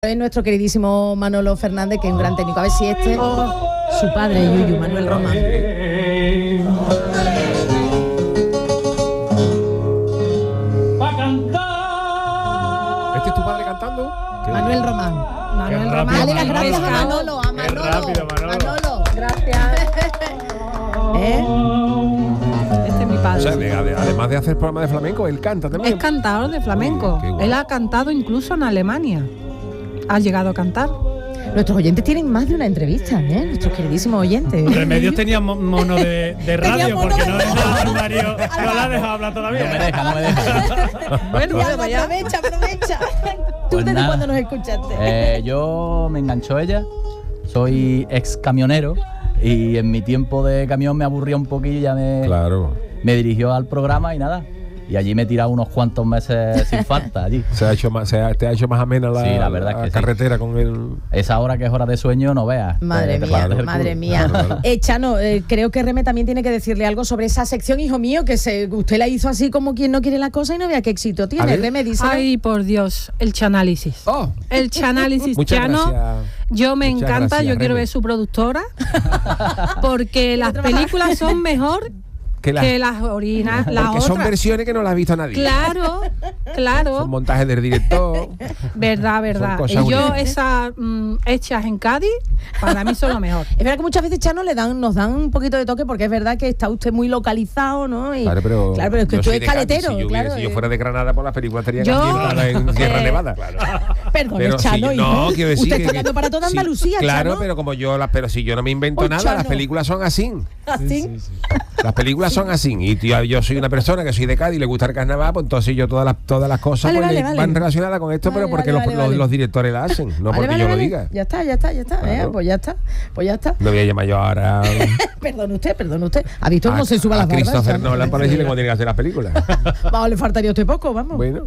Es nuestro queridísimo Manolo Fernández, que es un gran técnico. A ver si su padre, Yuyu, Manuel Román. ¿Este es tu padre cantando? Manuel Román. Manuel Román. Dale las gracias a Manolo. A Manolo. Rápido, Manolo. Gracias. Este es mi padre. O sea, además de hacer programas de flamenco, él canta también. Es cantador de flamenco. Qué guay. Él ha cantado incluso en Alemania. Ha llegado a cantar. Nuestros oyentes tienen más de una entrevista, nuestros queridísimos oyentes. Remedios tenía mono de radio, porque no deja al Mario, no la ha dejado hablar todavía. No me deja. Bueno, Ya, pues ya. aprovecha. ¿Tú Pues desde nada. cuándo nos escuchaste? Yo me enganchó ella, soy ex camionero y en mi tiempo de camión me aburría un poquillo y ya Claro. me dirigió al programa y nada. Y allí me he tirado unos cuantos meses sin falta allí. Te ha hecho más amena la, Sí, la verdad es que sí. carretera con el... Esa hora que es hora de sueño, no veas. Madre Te mía, partes el madre culo. mía. Claro. Chano, creo que Reme también tiene que decirle algo sobre esa sección, hijo mío, que usted la hizo así como quien no quiere la cosa y no vea qué éxito A tiene. ver. Reme, dice. Ay, por Dios, el chanálisis. ¡Oh! El chanálisis. Muchas Chano, gracias. yo me Muchas encanta, gracias, yo quiero Reme. ver su productora, porque las películas son mejor Que que las originales, las porque son otras. versiones que no las ha visto nadie. Claro, Son montajes del director. verdad. cosas Y yo únicas. esas hechas en Cádiz, para mí son lo mejor. Es verdad que muchas veces, Chano, nos dan un poquito de toque porque es verdad que está usted muy localizado, ¿no? Y, Claro, pero es que yo tú soy eres de Cádiz. caletero, Si yo, claro. si yo fuera de Granada, por las películas estaría Yo, en Sierra Nevada. Perdón, Pero Chano, si, hijo. no, quiero decir usted que, está hablando para toda sí, Andalucía, claro, Chano. pero como pero si yo no me invento Uy, nada, Chano. las películas son así. ¿Así? Las películas son así. Y yo soy una persona que soy de Cádiz y le gusta el carnaval, pues entonces yo todas las cosas Vale, pues, vale. van relacionadas con esto, Vale, pero porque vale, vale. los directores la hacen, no porque yo lo diga. Ya está. Claro. Pues ya está. No voy a llamar yo ahora Perdón usted. ¿Ha visto cómo se suba las a barbas? Christopher Chano? Nolan para decirle cómo tiene que hacer las películas. Vamos, le faltaría a usted poco, vamos. Bueno,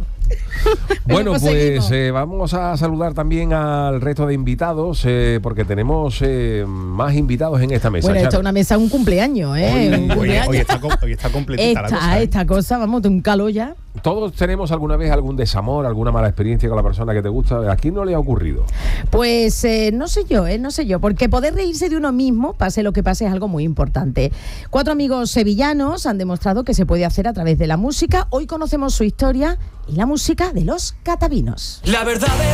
pues seguimos. vamos a saludar también al resto de invitados, porque tenemos más invitados en esta mesa. Bueno, esta es Charo. una mesa, un cumpleaños, Un cumpleaños. Hoy está completita la cosa. Esta cosa, vamos, de un calor ya. Todos tenemos alguna vez algún desamor, alguna mala experiencia con la persona que te gusta. ¿A quién no le ha ocurrido? Pues no sé yo, porque poder reírse de uno mismo, pase lo que pase, es algo muy importante. 4 amigos sevillanos han demostrado que se puede hacer a través de la música. Hoy conocemos su historia y la música de los Catavinos. La verdad